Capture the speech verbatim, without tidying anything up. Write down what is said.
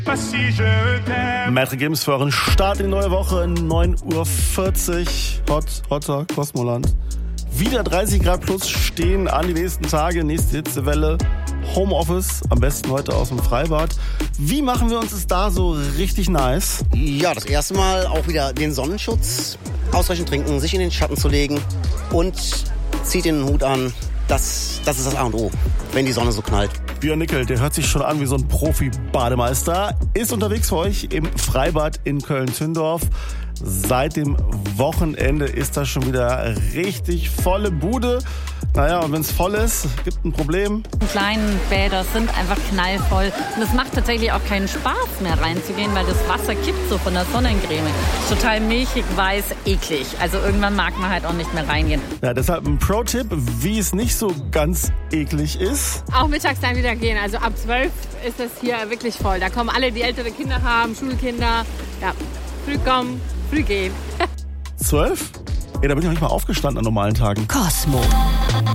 Maître Gims für euren Start in die neue Woche, neun Uhr vierzig, Hot, Hotter, Kosmoland. Wieder dreißig Grad plus stehen an die nächsten Tage, nächste Hitzewelle, Homeoffice, am besten heute aus dem Freibad. Wie machen wir uns es da so richtig nice? Ja, das erste Mal auch wieder den Sonnenschutz ausreichend trinken, sich in den Schatten zu legen und zieht den Hut an. Das, das ist das A und O, wenn die Sonne so knallt. Björn Nickel, der hört sich schon an wie so ein Profi-Bademeister, ist unterwegs für euch im Freibad in Köln-Zündorf. Seit dem Wochenende ist da schon wieder richtig volle Bude. Naja, und wenn es voll ist, gibt ein Problem. Die kleinen Bäder sind einfach knallvoll. Und es macht tatsächlich auch keinen Spaß mehr reinzugehen, weil das Wasser kippt so von der Sonnencreme. Total milchig, weiß, eklig. Also irgendwann mag man halt auch nicht mehr reingehen. Ja, deshalb ein Pro-Tipp, wie es nicht so ganz eklig ist. Auch mittags dann wieder gehen. Also ab zwölf ist es hier wirklich voll. Da kommen alle, die ältere Kinder haben, Schulkinder. Ja, früh kommen, früh gehen. Zwölf? Ey, da bin ich noch nicht mal aufgestanden an normalen Tagen. Cosmo.